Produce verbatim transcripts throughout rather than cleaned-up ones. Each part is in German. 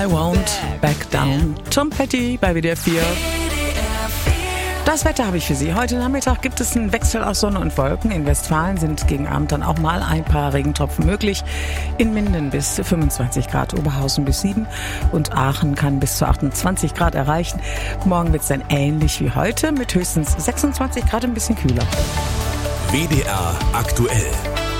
I won't back down. Tom Petty bei W D R vier. Das Wetter habe ich für Sie. Heute Nachmittag gibt es einen Wechsel aus Sonne und Wolken. In Westfalen sind gegen Abend dann auch mal ein paar Regentropfen möglich. In Minden bis fünfundzwanzig Grad, Oberhausen bis sieben und Aachen kann bis zu achtundzwanzig Grad erreichen. Morgen wird es dann ähnlich wie heute mit höchstens sechsundzwanzig Grad, ein bisschen kühler. W D R aktuell.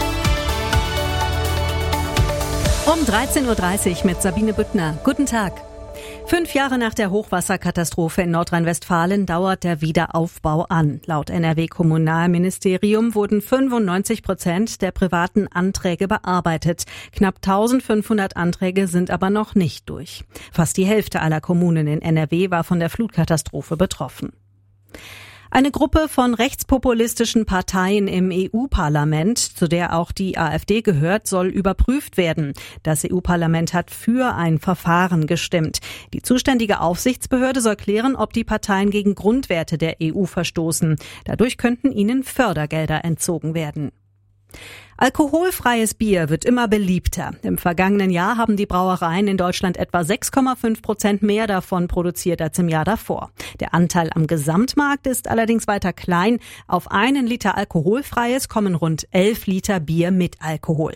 Um dreizehn Uhr dreißig mit Sabine Büttner. Guten Tag. Fünf Jahre nach der Hochwasserkatastrophe in Nordrhein-Westfalen dauert der Wiederaufbau an. Laut N R W-Kommunalministerium wurden fünfundneunzig Prozent der privaten Anträge bearbeitet. Knapp eintausendfünfhundert Anträge sind aber noch nicht durch. Fast die Hälfte aller Kommunen in N R W war von der Flutkatastrophe betroffen. Eine Gruppe von rechtspopulistischen Parteien im E U-Parlament, zu der auch die AfD gehört, soll überprüft werden. Das E U-Parlament hat für ein Verfahren gestimmt. Die zuständige Aufsichtsbehörde soll klären, ob die Parteien gegen Grundwerte der E U verstoßen. Dadurch könnten ihnen Fördergelder entzogen werden. Alkoholfreies Bier wird immer beliebter. Im vergangenen Jahr haben die Brauereien in Deutschland etwa sechs Komma fünf Prozent mehr davon produziert als im Jahr davor. Der Anteil am Gesamtmarkt ist allerdings weiter klein. Auf einen Liter alkoholfreies kommen rund elf Liter Bier mit Alkohol.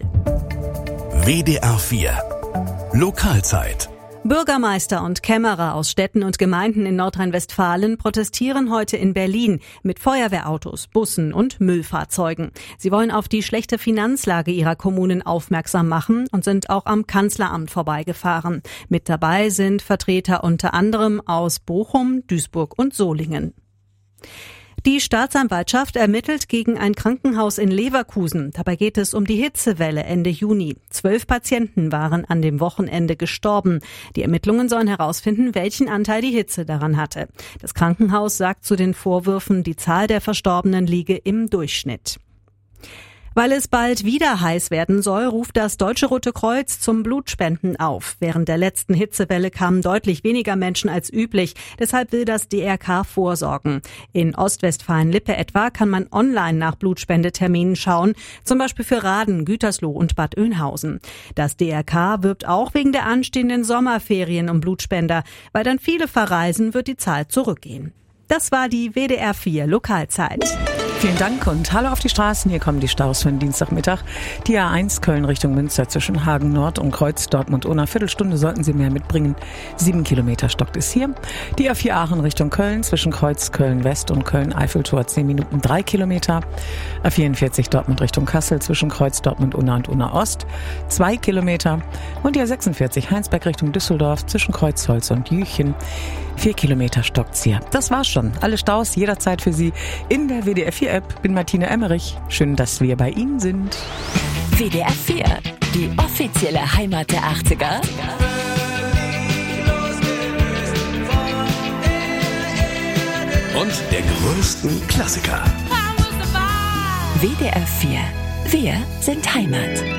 W D R vier Lokalzeit. Bürgermeister und Kämmerer aus Städten und Gemeinden in Nordrhein-Westfalen protestieren heute in Berlin mit Feuerwehrautos, Bussen und Müllfahrzeugen. Sie wollen auf die schlechte Finanzlage ihrer Kommunen aufmerksam machen und sind auch am Kanzleramt vorbeigefahren. Mit dabei sind Vertreter unter anderem aus Bochum, Duisburg und Solingen. Die Staatsanwaltschaft ermittelt gegen ein Krankenhaus in Leverkusen. Dabei geht es um die Hitzewelle Ende Juni. Zwölf Patienten waren an dem Wochenende gestorben. Die Ermittlungen sollen herausfinden, welchen Anteil die Hitze daran hatte. Das Krankenhaus sagt zu den Vorwürfen, die Zahl der Verstorbenen liege im Durchschnitt. Weil es bald wieder heiß werden soll, ruft das Deutsche Rote Kreuz zum Blutspenden auf. Während der letzten Hitzewelle kamen deutlich weniger Menschen als üblich. Deshalb will das D R K vorsorgen. In Ostwestfalen-Lippe etwa kann man online nach Blutspendeterminen schauen, zum Beispiel für Raden, Gütersloh und Bad Oeynhausen. Das D R K wirbt auch wegen der anstehenden Sommerferien um Blutspender. Weil dann viele verreisen, wird die Zahl zurückgehen. Das war die W D R vier Lokalzeit. Vielen Dank und hallo auf die Straßen. Hier kommen die Staus für den Dienstagmittag. Die A eins Köln Richtung Münster zwischen Hagen Nord und Kreuz Dortmund. Ohne Viertelstunde sollten Sie mehr mitbringen. Sieben Kilometer stockt es hier. Die A vier Aachen Richtung Köln zwischen Kreuz Köln West und Köln Eiffeltor zehn Minuten drei Kilometer. A vierundvierzig Dortmund Richtung Kassel zwischen Kreuz Dortmund Unna und Unna Ost zwei Kilometer. Und die A sechsundvierzig Heinsberg Richtung Düsseldorf zwischen Kreuzholz und Jüchen. Vier Kilometer stockt's hier. Das war's schon. Alle Staus jederzeit für Sie in der W D R vier App. Bin Martina Emmerich. Schön, dass wir bei Ihnen sind. W D R vier, die offizielle Heimat der achtziger. Und der größten Klassiker. W D R vier, wir sind Heimat.